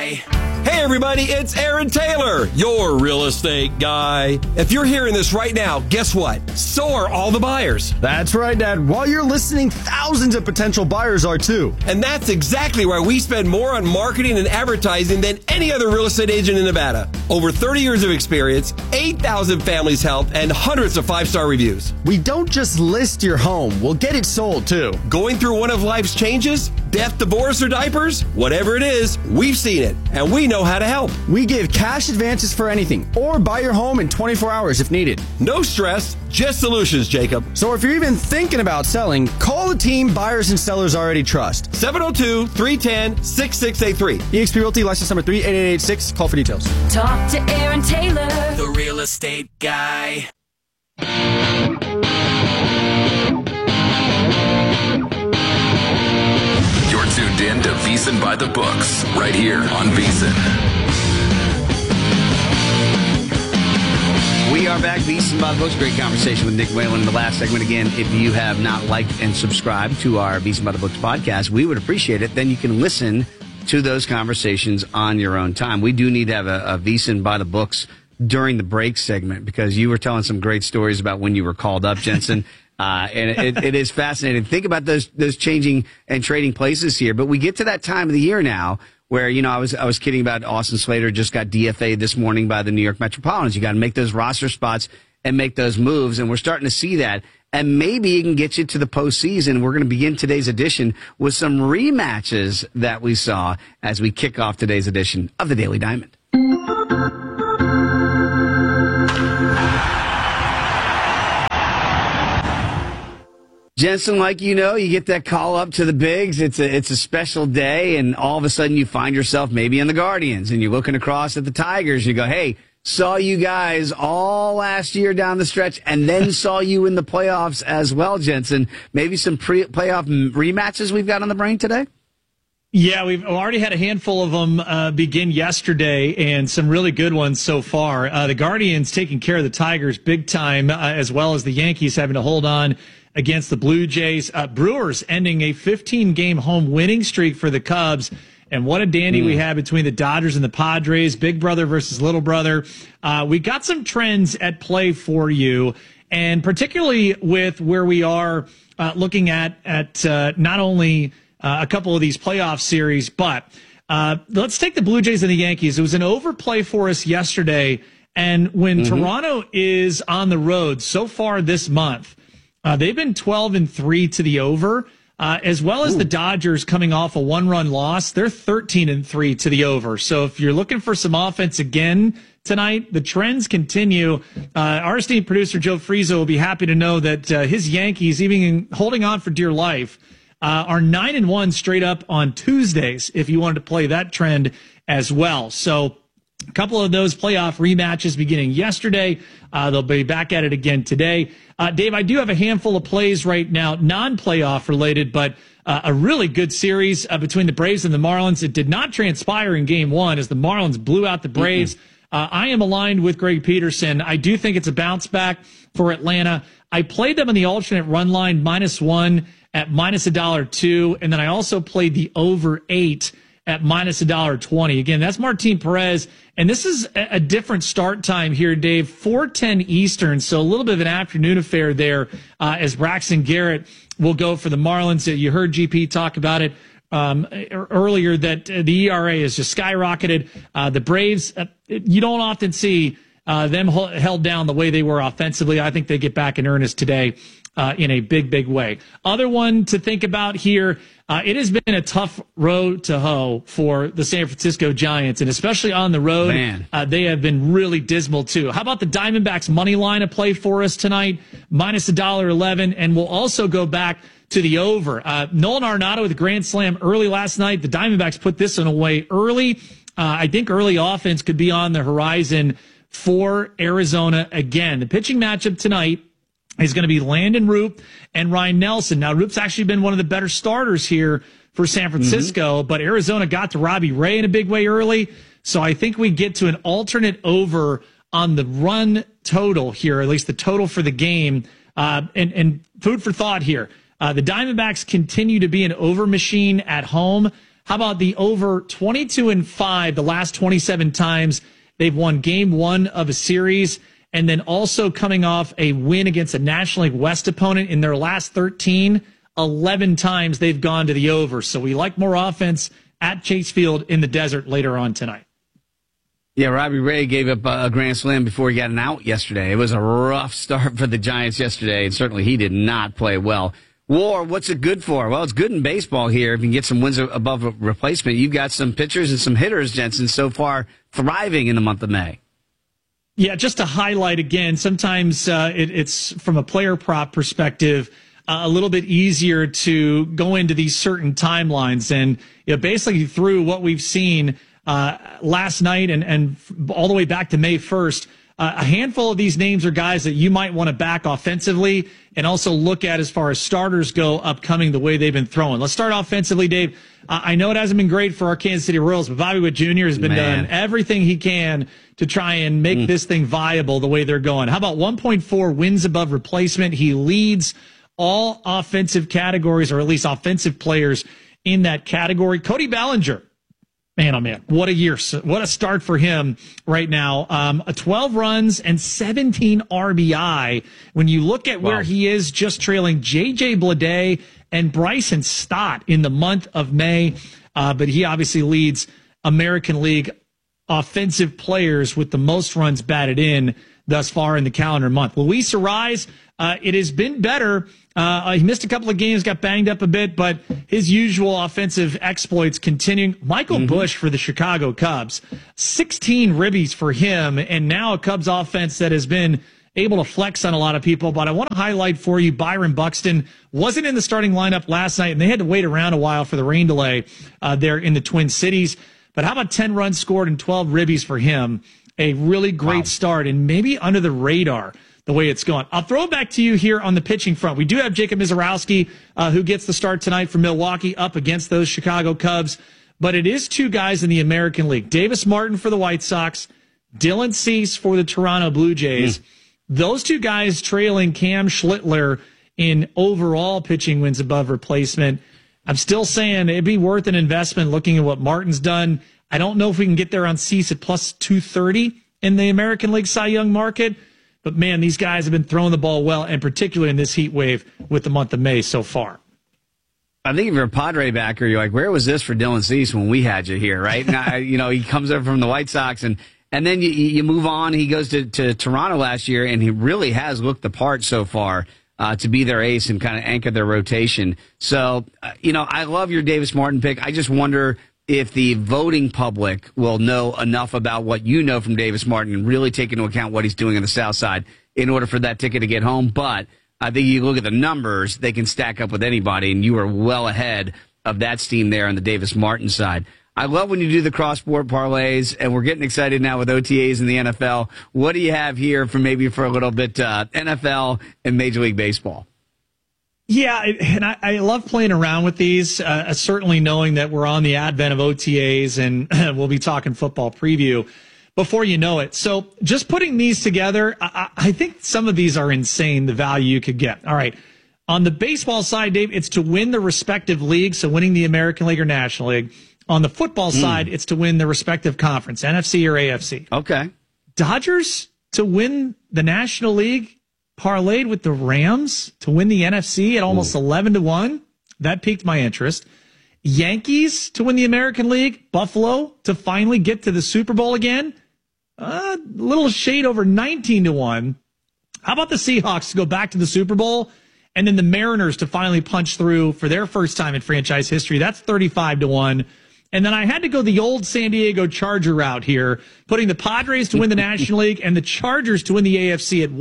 guy. Hey everybody, it's Aaron Taylor, your real estate guy. If you're hearing this right now, guess what? So are all the buyers. That's right, Dad. While you're listening, thousands of potential buyers are too. And that's exactly why we spend more on marketing and advertising than any other real estate agent in Nevada. Over 30 years of experience, 8,000 families helped, and hundreds of 5-star reviews. We don't just list your home, we'll get it sold too. Going through one of life's changes? Death, divorce, or diapers? Whatever it is, we've seen it, and we know how to help. We give cash advances for anything, or buy your home in 24 hours if needed. No stress, just solutions, Jacob. So if you're even thinking about selling, call the team buyers and sellers already trust. 702-310-6683. eXp Realty, license number 38886. Call for details. Talk to Aaron Taylor, The real estate guy. You're tuned in to VSiN by the Books, right here on VSiN. We are back. VSiN by the Books. Great conversation with Nick Whalen in the last segment. Again, if you have not liked and subscribed to our VSiN by the Books podcast, we would appreciate it. Then you can listen to those conversations on your own time. We do need to have a VSiN by the Books during the break segment because you were telling some great stories about when you were called up, Jensen. And it is fascinating. Think about those changing and trading places here. But we get to that time of the year now where, you know, I was kidding about Austin Slater just got DFA'd this morning by the New York Metropolitans. You got to make those roster spots and make those moves. And we're starting to see that. And maybe it can get you to the postseason. We're going to begin today's edition with some rematches that we saw as we kick off today's edition of the Daily Diamond. Jensen, like you know, you get that call up to the bigs. It's a special day, and all of a sudden you find yourself maybe in the Guardians, and you're looking across at the Tigers. You go, hey, saw you guys all last year down the stretch, and then saw you in the playoffs as well, Jensen. Maybe some playoff rematches we've got on the brain today? Yeah, we've already had a handful of them begin yesterday, and some really good ones so far. The Guardians taking care of the Tigers big time, as well as the Yankees having to hold on against the Blue Jays. Brewers ending a 15-game home winning streak for the Cubs. And what a dandy we have between the Dodgers and the Padres, big brother versus little brother. We got some trends at play for you, and particularly with where we are looking at not only a couple of these playoff series, but let's take the Blue Jays and the Yankees. It was an overplay for us yesterday, and when Toronto is on the road so far this month, they've been 12-3 to the over, as well as the Dodgers coming off a 1-run loss. They're 13-3 to the over. So if you're looking for some offense again tonight, the trends continue. Our esteemed producer Joe Frizo will be happy to know that his Yankees, even holding on for dear life, are 9-1 straight up on Tuesdays, if you wanted to play that trend as well. So a couple of those playoff rematches beginning yesterday. They'll be back at it again today. Dave, I do have a handful of plays right now, non-playoff related, but a really good series between the Braves and the Marlins. It did not transpire in Game 1 as the Marlins blew out the Braves. I am aligned with Greg Peterson. I do think it's a bounce back for Atlanta. I played them on the alternate run line -1 at -$1.02, and then I also played the over 8 at -$1.20. Again, that's Martin Perez, and this is a different start time here, Dave. 4:10 Eastern, so a little bit of an afternoon affair there as Braxton Garrett will go for the Marlins. You heard GP talk about it earlier that the ERA is just skyrocketed. The Braves, you don't often see them held down the way they were offensively. I think they get back in earnest today in a big, big way. Other one to think about here, it has been a tough road to hoe for the San Francisco Giants, and especially on the road, they have been really dismal too. How about the Diamondbacks money line of play for us tonight, -$1.11, and we'll also go back to the over. Nolan Arenado with a grand slam early last night. The Diamondbacks put this one away early. I think early offense could be on the horizon for Arizona again. The pitching matchup tonight is going to be Landon Roop and Ryan Nelson. Now, Roop's actually been one of the better starters here for San Francisco, but Arizona got to Robbie Ray in a big way early. So I think we get to an alternate over on the run total here, at least the total for the game. And food for thought here. The Diamondbacks continue to be an over machine at home. How about the over 22-5 the last 27 times they've won game one of a series, and then also coming off a win against a National League West opponent in their last 13, 11 times they've gone to the over. So we like more offense at Chase Field in the desert later on tonight. Yeah, Robbie Ray gave up a grand slam before he got an out yesterday. It was a rough start for the Giants yesterday, and certainly he did not play well. WAR, what's it good for? Well, it's good in baseball here. If you can get some wins above replacement, you've got some pitchers and some hitters, Jensen, so far thriving in the month of May. Yeah, just to highlight again, sometimes it's from a player prop perspective, a little bit easier to go into these certain timelines. And basically through what we've seen last night and all the way back to May 1st, a handful of these names are guys that you might want to back offensively and also look at as far as starters go upcoming the way they've been throwing. Let's start offensively, Dave. I know it hasn't been great for our Kansas City Royals, but Bobby Witt Jr. has been done everything he can to try and make this thing viable the way they're going. How about 1.4 wins above replacement? He leads all offensive categories, or at least offensive players in that category. Cody Bellinger. Man, oh man, what a year. What a start for him right now. 12 runs and 17 RBI. When you look at where he is, just trailing J.J. Bleday and Bryson Stott in the month of May. But he obviously leads American League offensive players with the most runs batted in thus far in the calendar month. Luis Arraez, it has been better. He missed a couple of games, got banged up a bit, but his usual offensive exploits continuing. Michael Busch for the Chicago Cubs, 16 ribbies for him, and now a Cubs offense that has been able to flex on a lot of people. But I want to highlight for you, Byron Buxton wasn't in the starting lineup last night, and they had to wait around a while for the rain delay there in the Twin Cities. But how about 10 runs scored and 12 ribbies for him? A really great start, and maybe under the radar the way it's going. I'll throw it back to you here on the pitching front. We do have Jacob Misiorowski, who gets the start tonight for Milwaukee up against those Chicago Cubs. But it is two guys in the American League. Davis Martin for the White Sox, Dylan Cease for the Toronto Blue Jays. Those two guys trailing Cam Schlittler in overall pitching wins above replacement. I'm still saying it'd be worth an investment looking at what Martin's done. I don't know if we can get there on Cease at plus 230 in the American League Cy Young market. But, man, these guys have been throwing the ball well, and particularly in this heat wave with the month of May so far. I think if you're a Padre backer, you're like, where was this for Dylan Cease when we had you here, right? Now, he comes over from the White Sox, and then you move on. He goes to Toronto last year, and he really has looked the part so far to be their ace and kind of anchor their rotation. So, I love your Davis Martin pick. I just wonder if the voting public will know enough about what you know from Davis Martin and really take into account what he's doing on the South Side in order for that ticket to get home. But I think you look at the numbers, they can stack up with anybody, and you are well ahead of that steam there on the Davis Martin side. I love when you do the cross-sport parlays, and we're getting excited now with OTAs in the NFL. What do you have here for a little bit NFL and Major League Baseball? Yeah, and I love playing around with these, certainly knowing that we're on the advent of OTAs, and we'll be talking football preview before you know it. So just putting these together, I think some of these are insane, the value you could get. All right. On the baseball side, Dave, it's to win the respective league, so winning the American League or National League. On the football side, it's to win the respective conference, NFC or AFC. Okay. Dodgers to win the National League, parlayed with the Rams to win the NFC at almost 11-1. That piqued my interest. Yankees to win the American League. Buffalo to finally get to the Super Bowl again. A little shade over 19-1. How about the Seahawks to go back to the Super Bowl? And then the Mariners to finally punch through for their first time in franchise history. That's 35-1. And then I had to go the old San Diego Charger route here, putting the Padres to win the National League and the Chargers to win the AFC at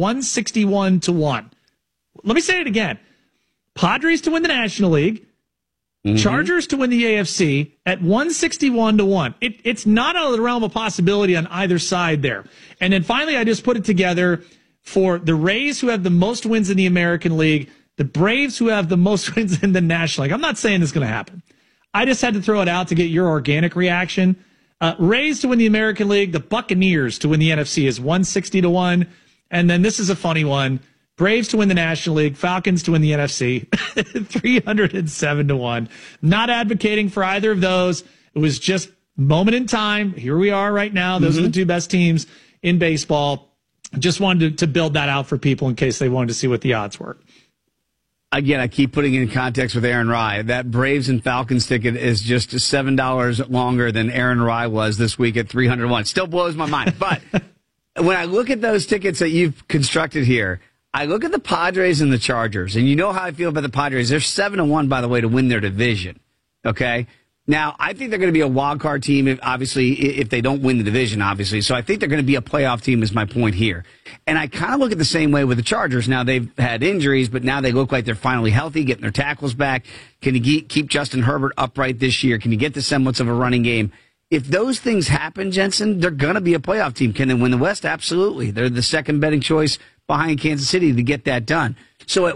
161-1. Let me say it again. Padres to win the National League, Chargers to win the AFC at 161-1. It's not out of the realm of possibility on either side there. And then finally, I just put it together for the Rays, who have the most wins in the American League, the Braves, who have the most wins in the National League. I'm not saying this is going to happen. I just had to throw it out to get your organic reaction. Rays to win the American League, the Buccaneers to win the NFC is 160-1. And then this is a funny one. Braves to win the National League, Falcons to win the NFC, 307-1. Not advocating for either of those. It was just moment in time. Here we are right now. Those are the two best teams in baseball. Just wanted to build that out for people in case they wanted to see what the odds were. Again, I keep putting it in context with Aaron Rye. That Braves and Falcons ticket is just $7 longer than Aaron Rye was this week at 301. Still blows my mind. But when I look at those tickets that you've constructed here, I look at the Padres and the Chargers, and you know how I feel about the Padres. They're 7-1, by the way, to win their division. Okay? Now, I think they're going to be a wild card team, if they don't win the division, obviously. So I think they're going to be a playoff team is my point here. And I kind of look at the same way with the Chargers. Now, they've had injuries, but now they look like they're finally healthy, getting their tackles back. Can you keep Justin Herbert upright this year? Can you get the semblance of a running game? If those things happen, Jensen, they're going to be a playoff team. Can they win the West? Absolutely. They're the second betting choice behind Kansas City to get that done. So at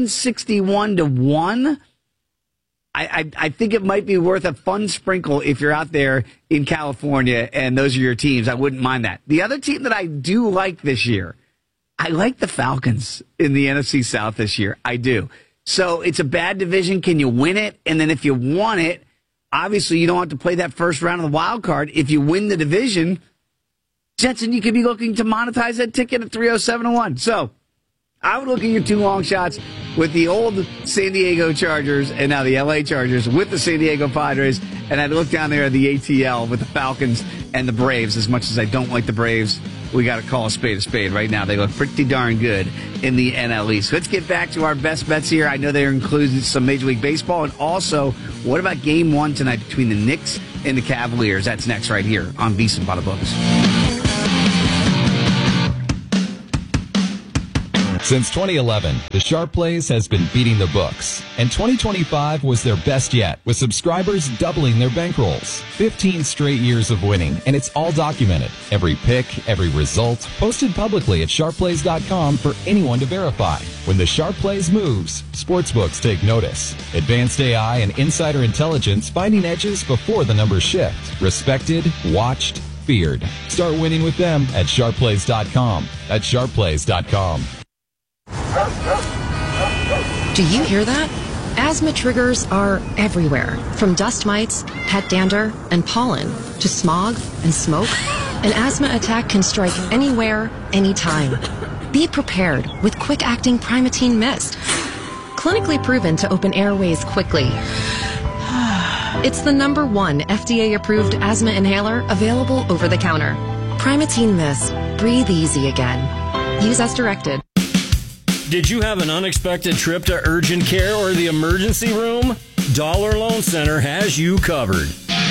161-1, I think it might be worth a fun sprinkle if you're out there in California and those are your teams. I wouldn't mind that. The other team that I do like this year, I like the Falcons in the NFC South this year. I do. So it's a bad division. Can you win it? And then if you won it, obviously you don't have to play that first round of the wild card. If you win the division, Jensen, you could be looking to monetize that ticket at 307-1. So I would look at your two long shots with the old San Diego Chargers and now the LA Chargers with the San Diego Padres. And I'd look down there at the ATL with the Falcons and the Braves. As much as I don't like the Braves, we got to call a spade right now. They look pretty darn good in the NL East. Let's get back to our best bets here. I know there includes some Major League Baseball. And also, what about Game 1 tonight between the Knicks and the Cavaliers? That's next right here on VSiN by the Books. Since 2011, the Sharp Plays has been beating the books, and 2025 was their best yet, with subscribers doubling their bankrolls. 15 straight years of winning, and it's all documented. Every pick, every result, posted publicly at sharpplays.com for anyone to verify. When the Sharp Plays moves, sportsbooks take notice. Advanced AI and insider intelligence finding edges before the numbers shift. Respected, watched, feared. Start winning with them at sharpplays.com. That's sharpplays.com. Do you hear that? Asthma triggers are everywhere, from dust mites, pet dander, and pollen, to smog and smoke. An asthma attack can strike anywhere, anytime. Be prepared with quick-acting Primatene Mist. Clinically proven to open airways quickly. It's the #1 FDA-approved asthma inhaler available over the counter. Primatene Mist. Breathe easy again. Use as directed. Did you have an unexpected trip to urgent care or the emergency room? Dollar Loan Center has you covered.